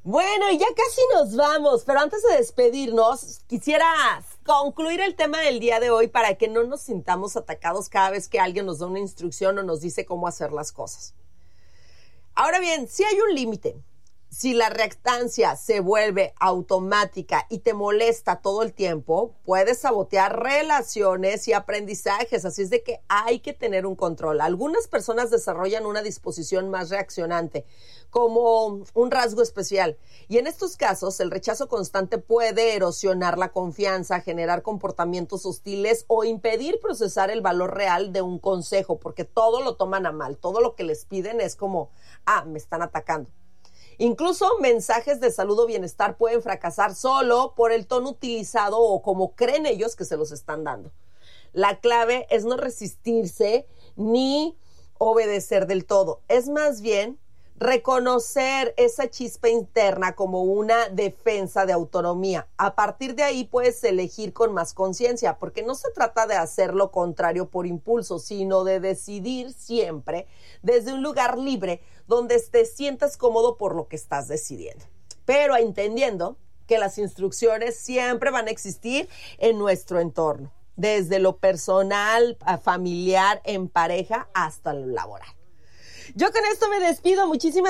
Bueno, y ya casi nos vamos, pero antes de despedirnos, quisiera concluir el tema del día de hoy para que no nos sintamos atacados cada vez que alguien nos da una instrucción o nos dice cómo hacer las cosas. Ahora bien, si hay un límite. Si la reactancia se vuelve automática y te molesta todo el tiempo, puedes sabotear relaciones y aprendizajes, así es de que hay que tener un control. Algunas personas desarrollan una disposición más reaccionante, como un rasgo especial, y en estos casos el rechazo constante puede erosionar la confianza, generar comportamientos hostiles o impedir procesar el valor real de un consejo, porque todo lo toman a mal, todo lo que les piden es como, me están atacando. Incluso mensajes de salud o bienestar pueden fracasar solo por el tono utilizado o como creen ellos que se los están dando. La clave es no resistirse ni obedecer del todo. Es más bien reconocer esa chispa interna como una defensa de autonomía. A partir de ahí puedes elegir con más conciencia, porque no se trata de hacer lo contrario por impulso, sino de decidir siempre desde un lugar libre donde te sientas cómodo por lo que estás decidiendo. Pero entendiendo que las instrucciones siempre van a existir en nuestro entorno, desde lo personal, familiar, en pareja, hasta lo laboral. Yo con esto me despido. Muchísimas